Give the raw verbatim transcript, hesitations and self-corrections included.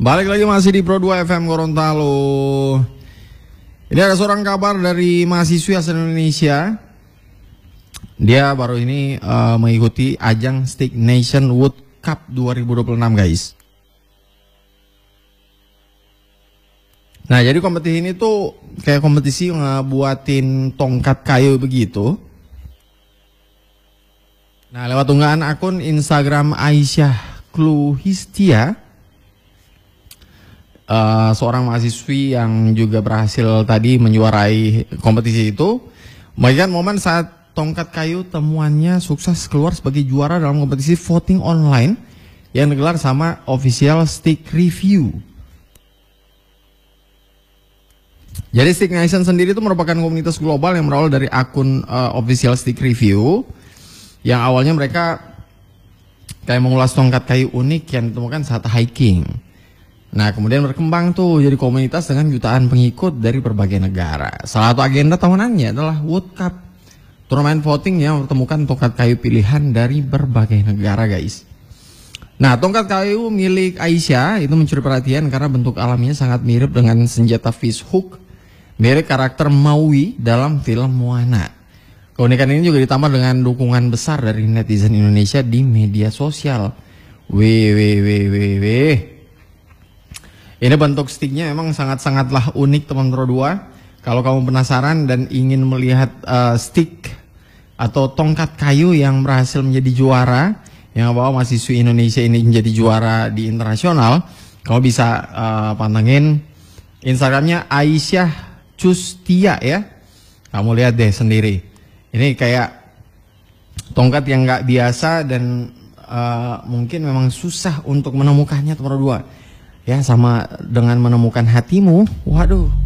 Balik lagi masih di Pro dua F M Gorontalo. Ini ada seorang kabar dari mahasiswi asal Indonesia. Dia baru ini uh, mengikuti ajang Stick Nation Wood Cup dua ribu dua puluh enam, guys. Nah, jadi kompetisi ini tuh kayak kompetisi ngebuatin tongkat kayu begitu. Nah, lewat unggahan akun Instagram Aisyah Kluhistia, uh, seorang mahasiswi yang juga berhasil tadi menjuarai kompetisi itu, membagikan momen saat tongkat kayu temuannya sukses keluar sebagai juara dalam kompetisi voting online yang digelar sama Official Stick Review. Jadi Stick Nation sendiri itu merupakan komunitas global yang berawal dari akun uh, Official Stick Review, yang awalnya mereka kayak mengulas tongkat kayu unik yang ditemukan saat hiking. Nah, kemudian berkembang tuh jadi komunitas dengan jutaan pengikut dari berbagai negara. Salah satu agenda tahunannya adalah Wood Cup, turnamen voting yang mempertemukan tongkat kayu pilihan dari berbagai negara, guys. Nah, tongkat kayu milik Aisyah itu mencuri perhatian karena bentuk alaminya sangat mirip dengan senjata fish hook mirip karakter Maui dalam film Moana. Keunikan ini juga ditambah dengan dukungan besar dari netizen Indonesia di media sosial. Wih, wih, wih, wih, wih. Ini bentuk sticknya emang sangat-sangatlah unik, teman Pro dua. Kalau kamu penasaran dan ingin melihat uh, stick atau tongkat kayu yang berhasil menjadi juara, yang bawa mahasiswi Indonesia ini menjadi juara di internasional, kamu bisa uh, pantengin Instagramnya Aisyah Custia ya. Kamu lihat deh sendiri. Ini kayak tongkat yang nggak biasa dan uh, mungkin memang susah untuk menemukannya, teman dua. Ya, sama dengan menemukan hatimu. Waduh.